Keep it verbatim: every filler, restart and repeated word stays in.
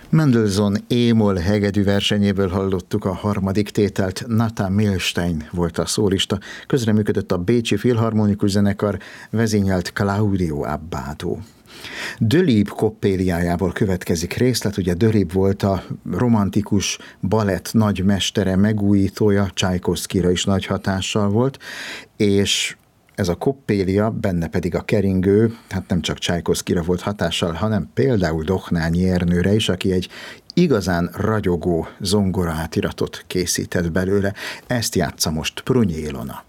Mendelssohn é-moll hegedű versenyéből hallottuk a harmadik tételt, Nata Milstein volt a szólista, közreműködött a Bécsi Filharmonikus Zenekar, vezényelt Claudio Abbado. Delibes koppéliájából következik részlet, ugye Delibes volt a romantikus balett nagymestere, megújítója, Csajkovszkira is nagy hatással volt, és ez a koppélia, benne pedig a keringő, hát nem csak Csajkovszkira volt hatással, hanem például Dohnányi Ernőre is, aki egy igazán ragyogó zongora átiratot készített belőle. Ezt játsza most Prunyi Ilona.